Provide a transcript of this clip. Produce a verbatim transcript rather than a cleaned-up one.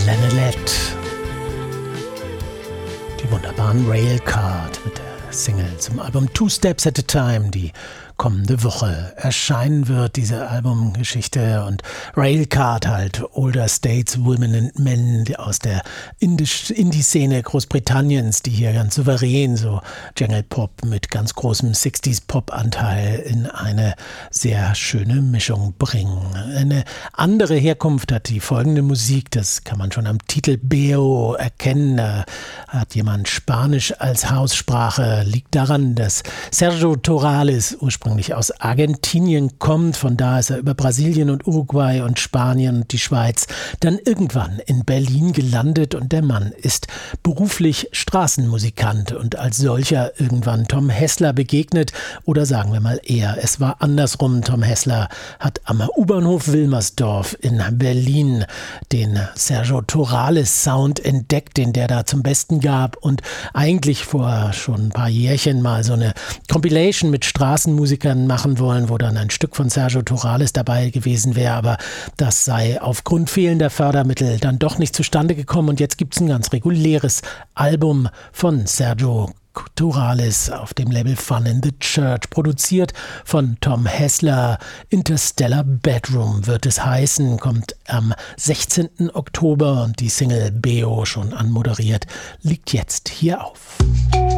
Lanelette. Die wunderbaren Railcard mit der Single zum Album Two Steps at a Time, die kommende Woche erscheinen wird, diese Albumgeschichte. Und Railcard halt, Older States, Women and Men aus der Indie-Szene Großbritanniens, die hier ganz souverän so Jungle Pop mit ganz großem sechziger-Pop-Anteil in eine sehr schöne Mischung bringen. Eine andere Herkunft hat die folgende Musik, das kann man schon am Titel Beo erkennen. Da hat jemand Spanisch als Haussprache, liegt daran, dass Sergio Torales ursprünglich aus Argentinien kommt. Von da ist er über Brasilien und Uruguay und Spanien und die Schweiz dann irgendwann in Berlin gelandet, und der Mann ist beruflich Straßenmusikant und als solcher irgendwann Tom Hessler begegnet, oder sagen wir mal eher, es war andersrum. Tom Hessler hat am U-Bahnhof Wilmersdorf in Berlin den Sergio Torales Sound entdeckt, den der da zum Besten gab, und eigentlich vor schon ein paar Jährchen mal so eine Compilation mit Straßenmusikern machen wollen, wo dann ein Stück von Sergio Torales dabei gewesen wäre, aber das sei aufgrund fehlender Fördermittel dann doch nicht zustande gekommen, und jetzt gibt es ein ganz reguläres Album von Sergio Torales auf dem Label Fun in the Church, produziert von Tom Hessler. Interstellar Bedroom wird es heißen, kommt am sechzehnten Oktober, und die Single Beo, schon anmoderiert, liegt jetzt hier auf.